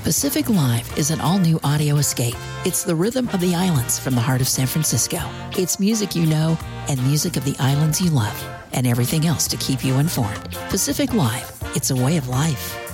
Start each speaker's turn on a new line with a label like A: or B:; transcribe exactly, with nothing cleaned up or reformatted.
A: Pacific Live is an all-new audio escape. It's the rhythm of the islands from the heart of San Francisco. It's music you know and music of the islands you love, and everything else to keep you informed. Pacific Live, it's a way of life.